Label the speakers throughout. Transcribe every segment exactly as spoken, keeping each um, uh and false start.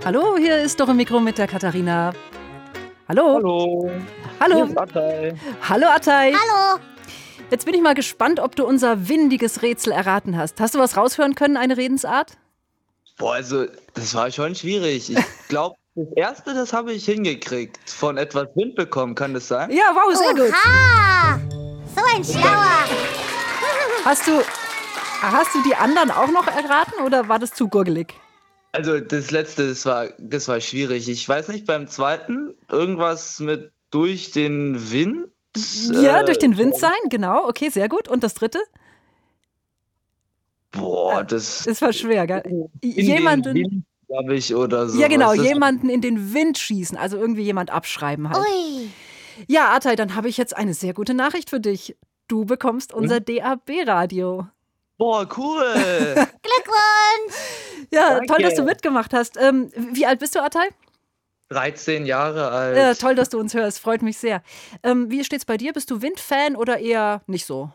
Speaker 1: Hallo, hier ist doch im Mikro mit der Katharina. Hallo.
Speaker 2: Hallo.
Speaker 1: Hallo.
Speaker 2: Hier ist Atay.
Speaker 1: Hallo, Atay.
Speaker 3: Hallo.
Speaker 1: Jetzt bin ich mal gespannt, ob du unser windiges Rätsel erraten hast. Hast du was raushören können, eine Redensart?
Speaker 2: Boah, also, das war schon schwierig. Ich glaube, das erste, das habe ich hingekriegt. Von etwas Wind bekommen, kann das sein?
Speaker 1: Ja, wow, sehr gut.
Speaker 3: Oha! So ein Schlauer.
Speaker 1: Hast du, hast du die anderen auch noch erraten oder war das zu gurgelig?
Speaker 2: Also, das letzte, das war, das war schwierig. Ich weiß nicht, beim zweiten, irgendwas mit durch den Wind?
Speaker 1: Ja,
Speaker 2: Äh,
Speaker 1: durch den Wind sein, genau. Okay, sehr gut. Und das dritte?
Speaker 2: Boah, das.
Speaker 1: Das war schwer, gell?
Speaker 2: In
Speaker 1: Jemanden,
Speaker 2: den Wind, glaube ich, oder so.
Speaker 1: ja genau,
Speaker 2: Was ist das?
Speaker 1: jemanden in den Wind schießen, also irgendwie jemand abschreiben halt.
Speaker 3: Ui.
Speaker 1: Ja, Atay, dann habe ich jetzt eine sehr gute Nachricht für dich. Du bekommst unser D A B-Radio.
Speaker 2: Boah, cool.
Speaker 3: Glückwunsch.
Speaker 1: Ja,
Speaker 2: Danke.
Speaker 1: toll, dass du mitgemacht hast. Ähm, wie alt bist du, Atay?
Speaker 2: dreizehn Jahre alt.
Speaker 1: Ja, toll, dass du uns hörst, freut mich sehr. Ähm, wie steht's bei dir? Bist du Windfan oder eher nicht so?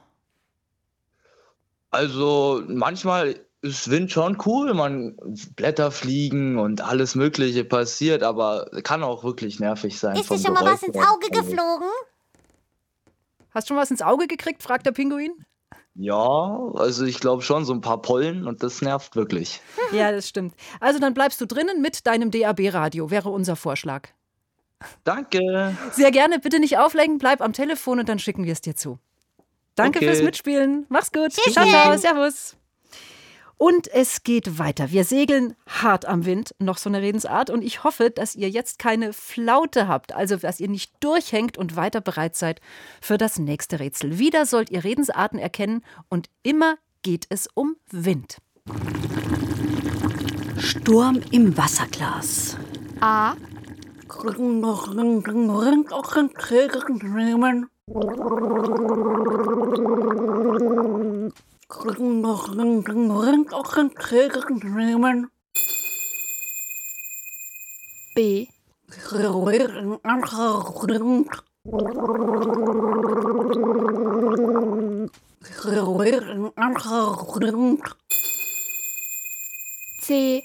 Speaker 2: Also manchmal ist Wind schon cool, man Blätter fliegen und alles Mögliche passiert, aber kann auch wirklich nervig sein.
Speaker 3: Ist dir
Speaker 2: vom
Speaker 3: schon mal was
Speaker 2: Geräusch
Speaker 3: ins
Speaker 2: her.
Speaker 3: Auge geflogen?
Speaker 1: Hast schon was ins Auge gekriegt, fragt der Pinguin.
Speaker 2: Ja, also ich glaube schon so ein paar Pollen und das nervt wirklich.
Speaker 1: Ja, das stimmt. Also dann bleibst du drinnen mit deinem D A B-Radio, wäre unser Vorschlag.
Speaker 2: Danke.
Speaker 1: Sehr gerne, bitte nicht auflegen, bleib am Telefon und dann schicken wir es dir zu. Danke
Speaker 2: Okay.
Speaker 1: fürs Mitspielen. Mach's gut.
Speaker 3: Tschüsschen.
Speaker 1: Ciao, ciao. Servus. Und es geht weiter. Wir segeln hart am Wind, noch so eine Redensart. Und ich hoffe, dass ihr jetzt keine Flaute habt, also dass ihr nicht durchhängt und weiter bereit seid für das nächste Rätsel. Wieder sollt ihr Redensarten erkennen und immer geht es um Wind.
Speaker 4: Sturm im Wasserglas.
Speaker 3: A. B. C.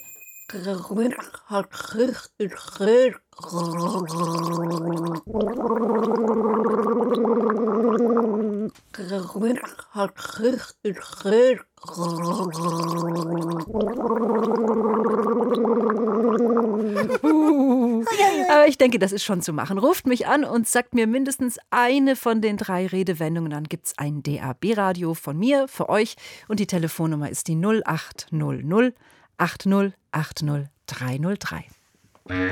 Speaker 1: Aber ich denke, das ist schon zu machen. Ruft mich an und sagt mir mindestens eine von den drei Redewendungen. Dann gibt es ein D A B-Radio von mir, für euch. Und die Telefonnummer ist die null acht null null acht null acht null drei null drei.